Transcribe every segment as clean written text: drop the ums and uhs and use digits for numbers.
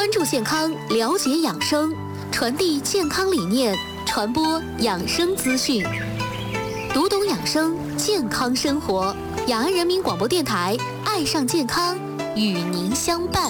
关注健康，了解养生，传递健康理念，传播养生资讯，读懂养生，健康生活。雅安人民广播电台，爱上健康，与您相伴。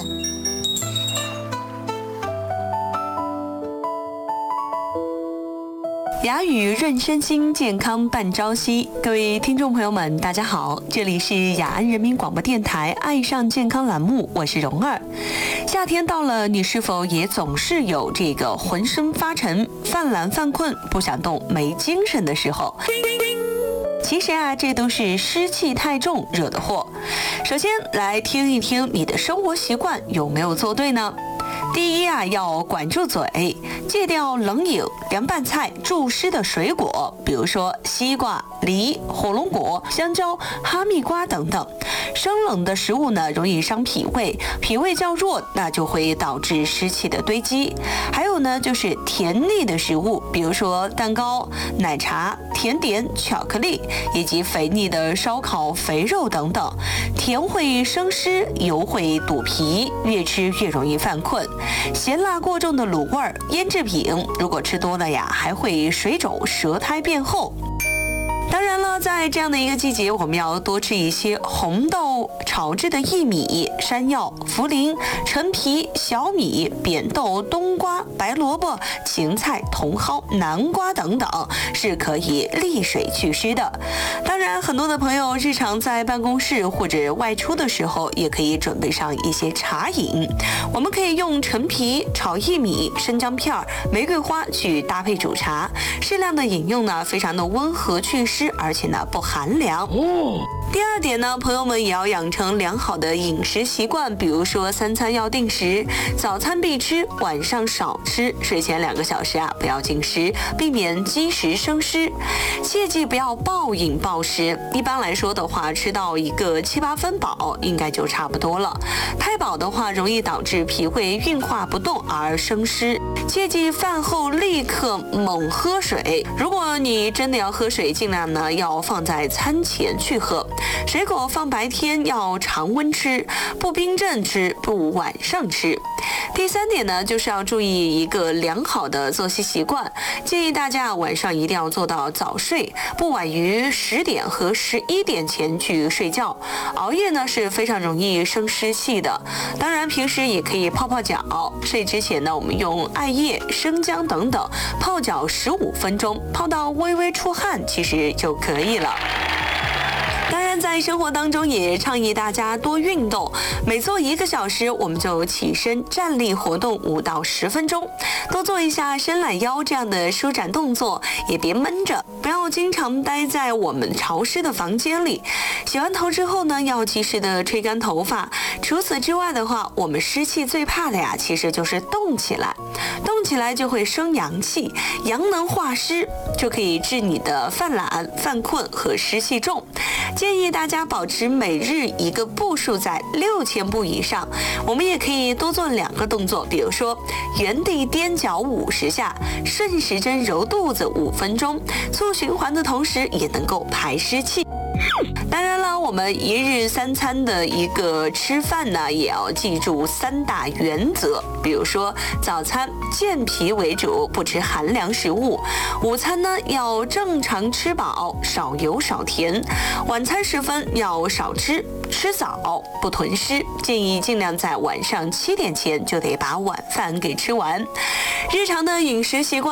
雅语润身心，健康伴朝夕。各位听众朋友们，大家好，这里是雅安人民广播电台爱上健康栏目，我是蓉儿。夏天到了，你是否也总是有这个浑身发沉、犯懒犯困、不想动、没精神的时候？其实啊，这都是湿气太重惹的祸。首先来听一听你的生活习惯有没有做对呢？第一啊，要管住嘴，戒掉冷饮、凉拌菜、助湿的水果，比如说西瓜、梨、火龙果、香蕉、哈密瓜等等。生冷的食物呢，容易伤脾胃，脾胃较弱，那就会导致湿气的堆积。还有呢，就是甜腻的食物，比如说蛋糕、奶茶、甜点、巧克力，以及肥腻的烧烤、肥肉等等。甜会生湿，油会堵脾，越吃越容易犯困。咸辣过重的卤味、腌制品，如果吃多了呀，还会水肿、舌苔变厚。当然了，在这样的一个季节，我们要多吃一些红豆炒制的薏米、山药、茯苓、陈皮、小米、扁豆、冬瓜、白萝卜、芹菜、茼蒿、南瓜等等，是可以利水祛湿的。当然，很多的朋友日常在办公室或者外出的时候，也可以准备上一些茶饮。我们可以用陈皮炒薏米、生姜片、玫瑰花去搭配煮茶，适量的饮用呢，非常的温和祛湿，而且呢不寒凉。第二点呢，朋友们也要养成良好的饮食习惯，比如说3餐要定时，早餐必吃，晚上少吃，睡前2个小时啊不要进食，避免积食生湿。切记不要暴饮暴食，一般来说的话，吃到一个7、8分饱应该就差不多了。太饱的话，容易导致脾胃运化不动而生湿。切记饭后立刻猛喝水，如果你真的要喝水，尽量呢要放在餐前去喝。水果放白天要常温吃，不冰镇吃，不晚上吃。第3点呢，就是要注意一个良好的作息习惯，建议大家晚上一定要做到早睡，不晚于10点和11点前去睡觉。熬夜呢是非常容易生湿气的。当然平时也可以泡泡脚，睡之前呢，我们用艾叶、生姜等等泡脚15分钟，泡到微微出汗，其实就可以了。当然在生活当中也倡议大家多运动，每做1个小时我们就起身站立活动5到10分钟，多做一下伸懒腰这样的舒展动作，也别闷着，不要经常待在我们潮湿的房间里。洗完头之后呢，要及时的吹干头发。除此之外的话，我们湿气最怕的呀，其实就是动起来，动起来就会生阳气，阳能化湿，就可以治你的犯懒、犯困和湿气重。建议大家保持每日一个步数在6000步以上。我们也可以多做2个动作，比如说原地踮脚50下，顺时针揉肚子5分钟，促循环的同时也能够排湿气。当然了，我们1日3餐的一个吃饭呢，也要记住3大原则，比如说早餐健脾为主，不吃寒凉食物；午餐呢要正常吃饱，少油少甜；晚餐时分要少吃，吃早不囤湿，建议尽量在晚上7点前就得把晚饭给吃完。日常的饮食习惯